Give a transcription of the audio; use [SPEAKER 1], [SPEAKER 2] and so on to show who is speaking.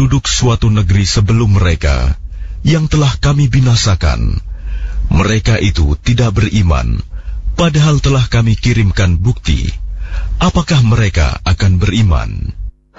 [SPEAKER 1] penduduk suatu negeri sebelum mereka yang telah kami binasakan, mereka itu tidak beriman, padahal telah kami kirimkan bukti. Apakah mereka akan beriman?